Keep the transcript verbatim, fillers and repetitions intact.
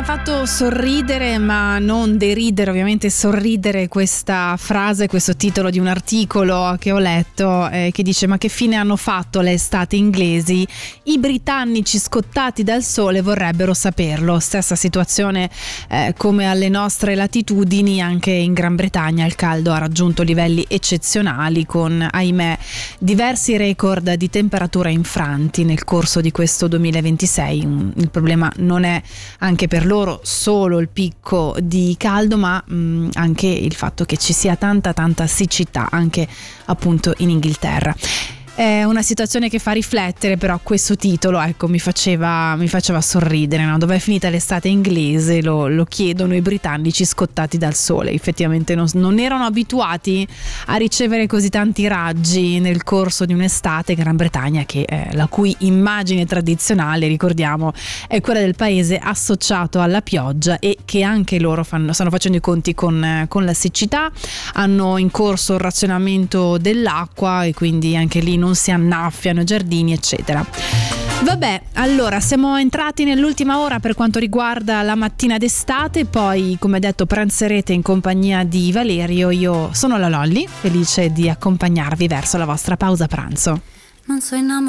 fatto sorridere, ma non deridere, ovviamente sorridere, questa frase, questo titolo di un articolo che ho letto eh, che dice: ma che fine hanno fatto le estate inglesi? I britannici scottati dal sole vorrebbero saperlo. Stessa situazione eh, come alle nostre latitudini. Anche in Gran Bretagna il caldo ha raggiunto livelli eccezionali, con, ahimè, diversi record di temperatura infranti nel corso di questo duemilaventisei. Il problema non è anche per loro solo il picco di caldo, ma mh, anche il fatto che ci sia tanta tanta siccità anche appunto in Inghilterra. È una situazione che fa riflettere, però questo titolo, ecco, mi faceva, mi faceva sorridere, no? Dov'è finita l'estate inglese? Lo, lo chiedono i britannici scottati dal sole. Effettivamente non, non erano abituati a ricevere così tanti raggi nel corso di un'estate. Gran Bretagna, che eh, la cui immagine tradizionale, ricordiamo, è quella del paese associato alla pioggia, e che anche loro fanno, stanno facendo i conti con, con la siccità. Hanno in corso il razionamento dell'acqua e quindi anche lì non si annaffiano i giardini, eccetera. Vabbè, allora siamo entrati nell'ultima ora per quanto riguarda la mattina d'estate, poi come detto pranzerete in compagnia di Valerio. Io sono la Lolli, felice di accompagnarvi verso la vostra pausa pranzo. Non so innamorato